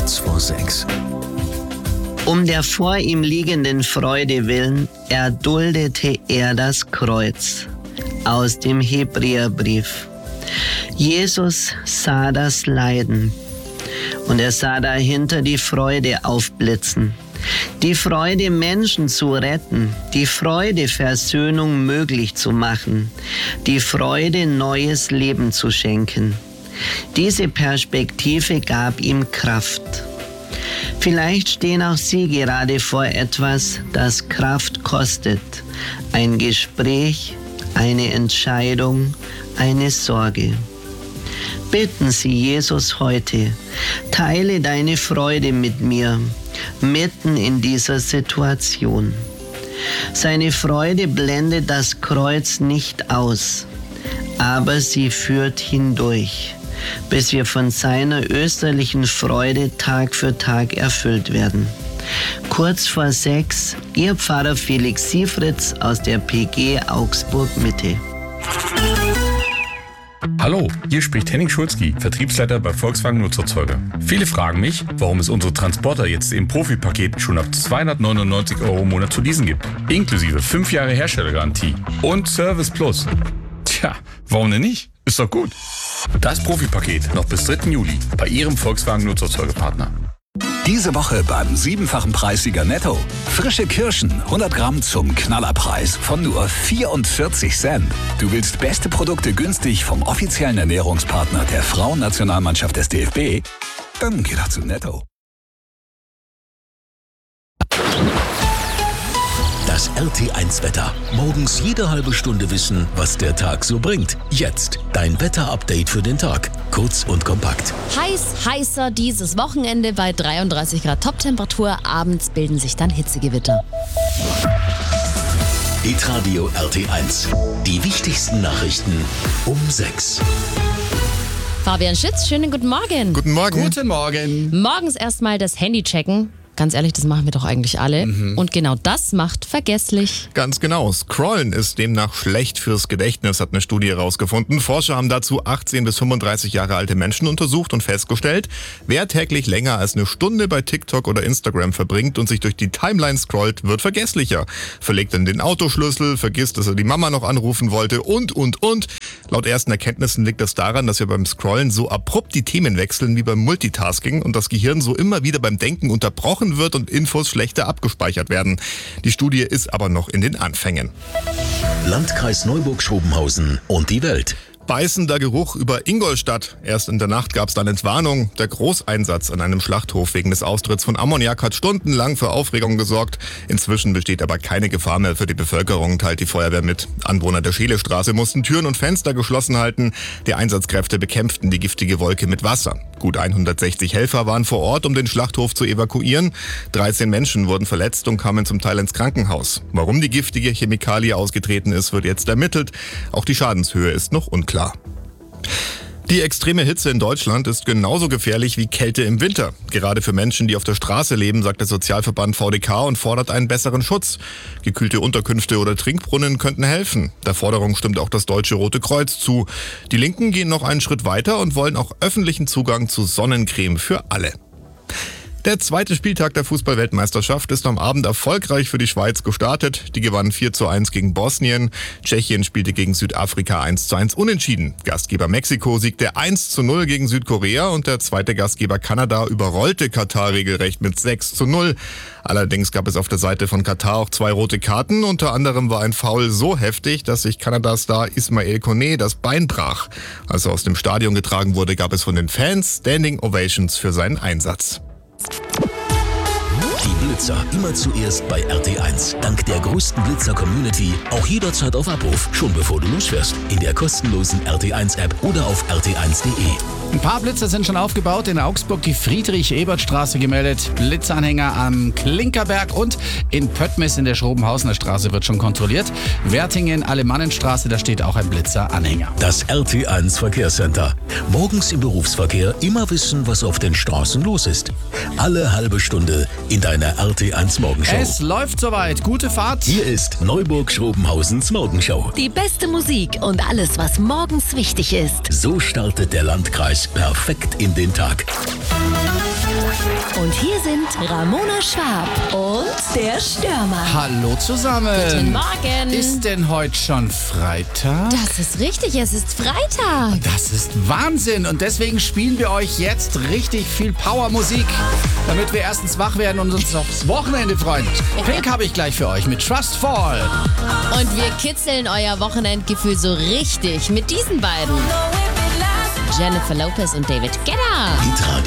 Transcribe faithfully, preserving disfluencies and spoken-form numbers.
kurz vor sechs. Um der vor ihm liegenden Freude willen erduldete er das Kreuz. Aus dem Hebräerbrief. Jesus sah das Leiden und er sah dahinter die Freude aufblitzen. Die Freude, Menschen zu retten, die Freude, Versöhnung möglich zu machen, die Freude, neues Leben zu schenken. Diese Perspektive gab ihm Kraft. Vielleicht stehen auch Sie gerade vor etwas, das Kraft kostet. Ein Gespräch, eine Entscheidung, eine Sorge. Bitten Sie Jesus heute, teile deine Freude mit mir, mitten in dieser Situation. Seine Freude blendet das Kreuz nicht aus, aber sie führt hindurch, bis wir von seiner österlichen Freude Tag für Tag erfüllt werden. Kurz vor sechs, Ihr Pfarrer Felix Siefritz aus der P G Augsburg Mitte. Hallo, hier spricht Henning Schulzki, Vertriebsleiter bei Volkswagen Nutzerzeuger. Viele fragen mich, warum es unsere Transporter jetzt im Profi-Paket schon ab zweihundertneunundneunzig Euro im Monat zu leasen gibt. Inklusive fünf Jahre Herstellergarantie und Service Plus. Tja, warum denn nicht? Ist doch gut. Das Profi-Paket noch bis dritten Juli bei Ihrem Volkswagen Nutzerzeugerpartner. Diese Woche beim siebenfachen Preissieger Netto. Frische Kirschen, hundert Gramm zum Knallerpreis von nur vierundvierzig Cent. Du willst beste Produkte günstig vom offiziellen Ernährungspartner der Frauennationalmannschaft des D F B? Dann geh doch zu Netto. Das R T eins Wetter. Morgens jede halbe Stunde wissen, was der Tag so bringt. Jetzt dein Wetter-Update für den Tag. Kurz und kompakt. Heiß, heißer dieses Wochenende bei dreiunddreißig Grad Toptemperatur. Abends bilden sich dann Hitzegewitter. Hitradio R T eins. Die wichtigsten Nachrichten um sechs. Fabian Schütz, schönen guten Morgen. Guten Morgen. Guten Morgen. Morgens erstmal das Handy checken. Ganz ehrlich, das machen wir doch eigentlich alle. Mhm. Und genau das macht vergesslich. Ganz genau. Scrollen ist demnach schlecht fürs Gedächtnis, hat eine Studie herausgefunden. Forscher haben dazu achtzehn bis fünfunddreißig Jahre alte Menschen untersucht und festgestellt, wer täglich länger als eine Stunde bei TikTok oder Instagram verbringt und sich durch die Timeline scrollt, wird vergesslicher. Verlegt dann den Autoschlüssel, vergisst, dass er die Mama noch anrufen wollte und, und, und. Laut ersten Erkenntnissen liegt das daran, dass wir beim Scrollen so abrupt die Themen wechseln wie beim Multitasking und das Gehirn so immer wieder beim Denken unterbrochen wird und Infos schlechter abgespeichert werden. Die Studie ist aber noch in den Anfängen. Landkreis Neuburg-Schrobenhausen und die Welt. Beißender Geruch über Ingolstadt. Erst in der Nacht gab es dann Entwarnung. Der Großeinsatz an einem Schlachthof wegen des Austritts von Ammoniak hat stundenlang für Aufregung gesorgt. Inzwischen besteht aber keine Gefahr mehr für die Bevölkerung, teilt die Feuerwehr mit. Anwohner der Scheelestraße mussten Türen und Fenster geschlossen halten. Die Einsatzkräfte bekämpften die giftige Wolke mit Wasser. Gut hundertsechzig Helfer waren vor Ort, um den Schlachthof zu evakuieren. dreizehn Menschen wurden verletzt und kamen zum Teil ins Krankenhaus. Warum die giftige Chemikalie ausgetreten ist, wird jetzt ermittelt. Auch die Schadenshöhe ist noch unklar. Die extreme Hitze in Deutschland ist genauso gefährlich wie Kälte im Winter. Gerade für Menschen, die auf der Straße leben, sagt der Sozialverband V D K und fordert einen besseren Schutz. Gekühlte Unterkünfte oder Trinkbrunnen könnten helfen. Der Forderung stimmt auch das Deutsche Rote Kreuz zu. Die Linken gehen noch einen Schritt weiter und wollen auch öffentlichen Zugang zu Sonnencreme für alle. Der zweite Spieltag der Fußball-Weltmeisterschaft ist am Abend erfolgreich für die Schweiz gestartet. Die gewann vier zu eins gegen Bosnien. Tschechien spielte gegen Südafrika eins zu eins unentschieden. Gastgeber Mexiko siegte eins zu null gegen Südkorea und der zweite Gastgeber Kanada überrollte Katar regelrecht mit sechs zu null. Allerdings gab es auf der Seite von Katar auch zwei rote Karten. Unter anderem war ein Foul so heftig, dass sich Kanada-Star Ismail Koné das Bein brach. Als er aus dem Stadion getragen wurde, gab es von den Fans Standing Ovations für seinen Einsatz. Die Blitzer immer zuerst bei R T eins. Dank der größten Blitzer-Community auch jederzeit auf Abruf, schon bevor du losfährst. In der kostenlosen R T eins App oder auf r t eins punkt d e. Ein paar Blitzer sind schon aufgebaut. In Augsburg die Friedrich-Ebert-Straße gemeldet. Blitzanhänger am Klinkerberg und in Pöttmes in der Schrobenhausener Straße wird schon kontrolliert. Wertingen, Alemannenstraße, da steht auch ein Blitzeranhänger. Das R T eins Verkehrscenter. Morgens im Berufsverkehr immer wissen, was auf den Straßen los ist. Alle halbe Stunde in deiner R T eins Morgenshow. Es läuft soweit. Gute Fahrt. Hier ist Neuburg-Schrobenhausens Morgenshow. Die beste Musik und alles, was morgens wichtig ist. So startet der Landkreis perfekt in den Tag. Und hier sind Ramona Schwab und der Stürmer. Hallo zusammen. Guten Morgen. Ist denn heute schon Freitag? Das ist richtig, es ist Freitag. Das ist Wahnsinn und deswegen spielen wir euch jetzt richtig viel Powermusik, damit wir erstens wach werden und uns aufs Wochenende freuen. Pink habe ich gleich für euch mit Trust Fall. Und wir kitzeln euer Wochenendgefühl so richtig mit diesen beiden. Jennifer Lopez und David Guetta. Hitradio